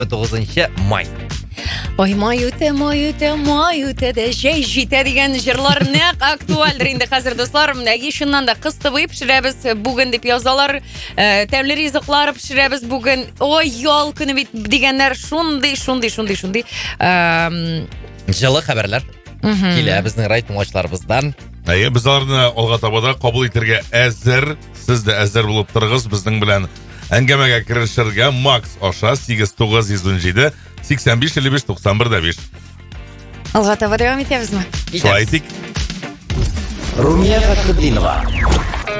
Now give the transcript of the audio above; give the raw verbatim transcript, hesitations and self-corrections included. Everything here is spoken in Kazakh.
тоғызыншы май. Ой, май өте, май өте, май өте де жай жете деген жырлар нәқ актуальдыр инде қазір достар. Әге шыннан да қысты бұй пішірәбіз бүгін деп язалар, тәмлі ризықлар пішірәбіз бүгін. Ой, ял күні бит дегенлер шундай, шундай, шундай, шундай. Жылы хабарлар келі біздің райт мұңашыларымыздан. Әйе, біз аларны олға табада қабыл етерге әзір, сіз де әзір болып тұрғыз біздің білән әңгәмәгә кірішірге Макс Оша сегіз тоғыз жүз он жеті сексен беш елу беш тоқсан бір де беш. Алға таба девам етеміз ма? Шулай етейік. Румия Фатхуддинова